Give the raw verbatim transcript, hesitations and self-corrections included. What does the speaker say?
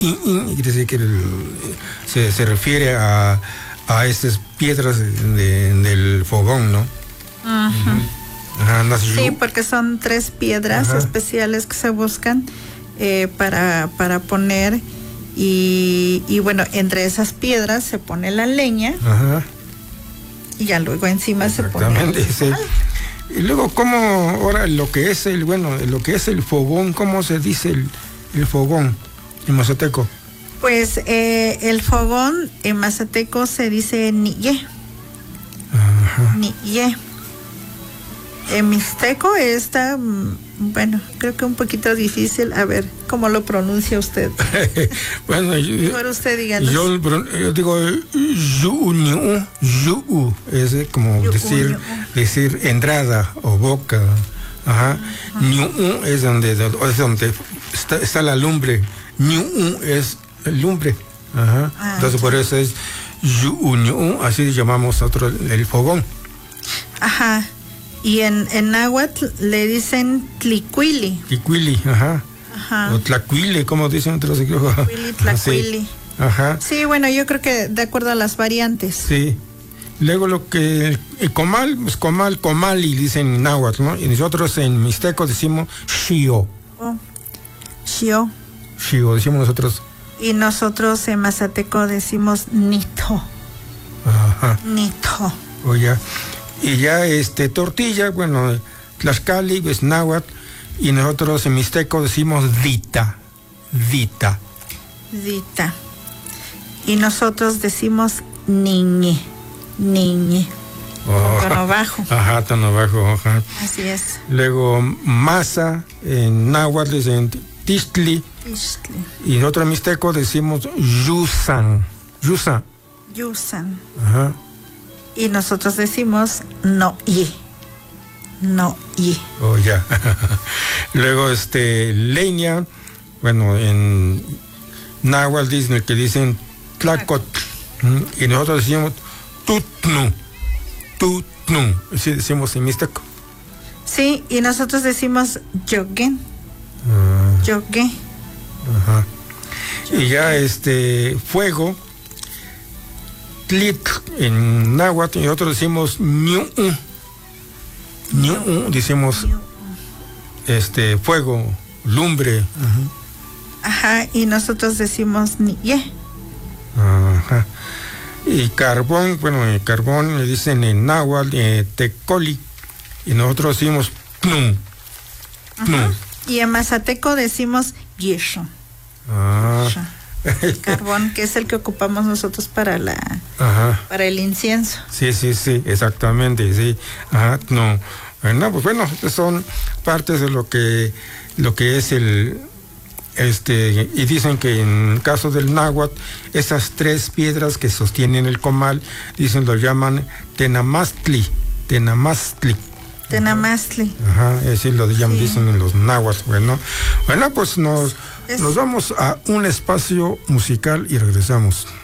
in, in, quiere decir que el, se, se refiere a, a estas piedras de, del fogón, ¿no? Ajá. Uh-huh. Ajá, sí, porque son tres piedras Ajá. especiales que se buscan eh, para, para poner y, y bueno, entre esas piedras se pone la leña. Ajá. Y ya luego encima se pone el sí. Y luego, ¿cómo ahora lo que es el, bueno, lo que es el fogón, cómo se dice el, el fogón en mazateco? Pues eh, el fogón en mazateco se dice niye. Niye. En mixteco está, bueno, creo que un poquito difícil. A ver, ¿cómo lo pronuncia usted? Bueno, yo, mejor usted díganos. Yo, yo digo yu, yu, es como yu, decir, yu. decir entrada o boca. Ajá. Ñu uh-huh. es donde, es donde está, está la lumbre. Ñu es lumbre. Ajá. Ah, Entonces por eso es yu, así llamamos nosotros el fogón. Ajá. Y en, en náhuatl le dicen tlicuili. Tlicuili, ajá. Ajá. O tlacuile, como dicen otros. Tlicuili, tlacuili. Sí. Ajá. Sí, bueno, yo creo que de acuerdo a las variantes. Sí. Luego lo que el comal, pues comal, comali dicen en náhuatl, ¿no? Y nosotros en mixteco decimos xio. Oh. Xio. Xio, decimos nosotros. Y nosotros en mazateco decimos nito. Ajá. Nito. O ya. Y ya este tortilla, bueno, tlaxcali, pues náhuatl, y nosotros en mixteco decimos dita, dita. Dita. Y nosotros decimos niñe, niñe. Oh, tono bajo. Ajá, tono bajo, ajá. Así es. Luego masa, en náhuatl dicen tistli. Tistli. Y nosotros en mixteco decimos yusan, yusan. Yusan. Ajá. Y nosotros decimos no y. No y. Oh, ya. Luego, este, leña, bueno, en náhuatl dicen que dicen tlacot. Y nosotros decimos tutnu. Tutnu. Así decimos en mixteco. Sí, y nosotros decimos yoguen. Uh, Yogue. Ajá. Y ya, este, fuego. En náhuatl y nosotros decimos ñu, ñu, decimos este fuego, lumbre. Uh-huh. Ajá, y nosotros decimos niye. Ajá. Y carbón, bueno, el carbón le dicen en náhuatl, eh, tecoli, y nosotros decimos pnu, pnu. Y en mazateco decimos yesho. Ah. El carbón, que es el que ocupamos nosotros para la Ajá. para el incienso. Sí, sí, sí, exactamente, sí. Ajá, no. Bueno, pues bueno, son partes de lo que lo que es el este y dicen que en el caso del náhuatl esas tres piedras que sostienen el comal dicen lo llaman tenamastli, tenamastli. Tenamastli. Ajá, es decir, lo llaman, sí. Dicen en los náhuatl. Bueno, bueno, pues nos es... nos vamos a un espacio musical y regresamos.